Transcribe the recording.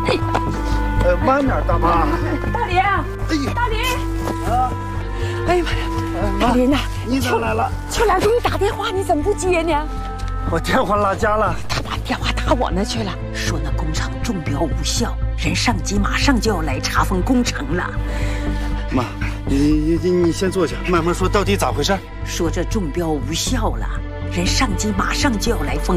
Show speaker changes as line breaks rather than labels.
慢点，大妈。
大林，哎呀，大林，哎呀妈呀，大林呐，
你咋来了？
秋兰给你打电话，你怎么不接呢？
我电话落家了。
他把电话打我那去了，说那工厂中标无效，人上级马上就要来查封工程了。
妈，你先坐下，慢慢说，到底咋回事？
说这中标无效了，人上级马上就要来封